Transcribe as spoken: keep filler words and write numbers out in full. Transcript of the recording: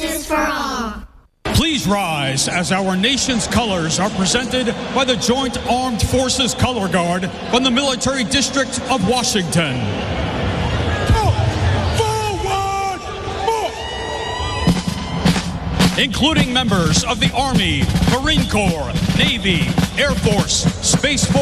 justice for all. Please rise as our nation's colors are presented by the Joint Armed Forces Color Guard from the Military District of Washington. Forward! Forward! Including members of the Army, Marine Corps, Navy, Air Force, Space Force,